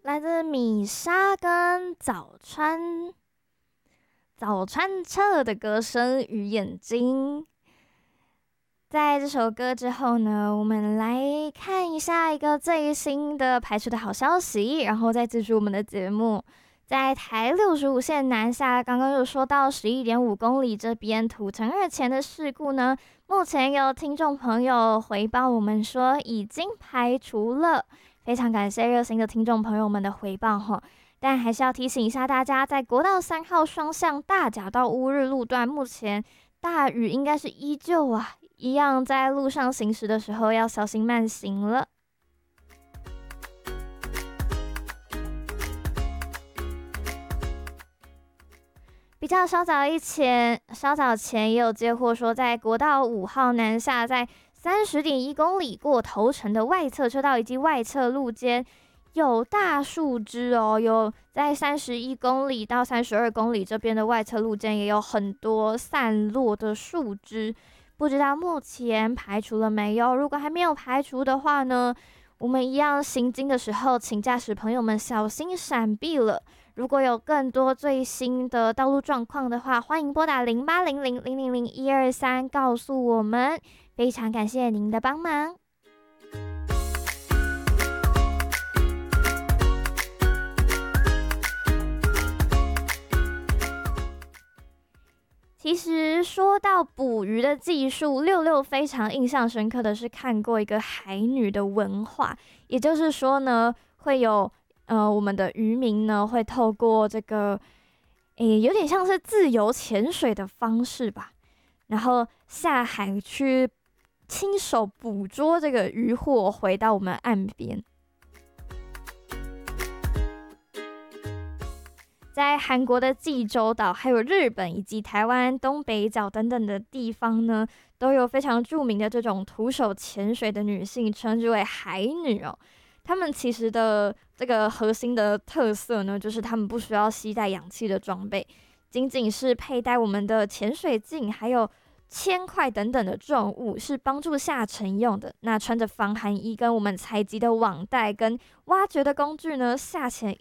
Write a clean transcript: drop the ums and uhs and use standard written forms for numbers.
来自米莎跟早川彻的歌声与眼睛。在这首歌之后呢，我们来看一下一个最新的排除的好消息，然后再继续我们的节目。在台65线南下，刚刚又说到11.5公里这边土城二前的事故呢，目前有听众朋友回报我们说已经排除了，非常感谢热心的听众朋友们的回报哈。但还是要提醒一下大家，在国道3号双向大甲到乌日路段，目前大雨应该是依旧啊，一样在路上行驶的时候要小心慢行了。比较稍早前也有接获说，在国道5号南下，在30.1公里过头城的外侧车道以及外侧路肩有大树枝哦，有在31公里到32公里这边的外侧路肩也有很多散落的树枝，不知道目前排除了没有？如果还没有排除的话呢，我们一样行经的时候，请驾驶朋友们小心闪避了。如果有更多最新的道路状况的话，欢迎拨打0800000123告诉我们，非常感谢您的帮忙。其实说到捕鱼的技术，六六非常印象深刻的是看过一个海女的文化，也就是说呢，会有我们的渔民呢会透过这个有点像是自由潜水的方式吧，然后下海去亲手捕捉这个渔获，回到我们岸边。在韩国的济州岛，还有日本以及台湾东北角等等的地方呢，都有非常著名的这种徒手潜水的女性，称之为海女哦。她们其实的这个核心的特色呢，就是她们不需要携带氧气的装备，仅仅是佩戴我们的潜水镜，还有铅块等等的重物，是帮助下沉用的。那穿着防寒衣跟我们采集的网袋跟挖掘的工具呢，下潜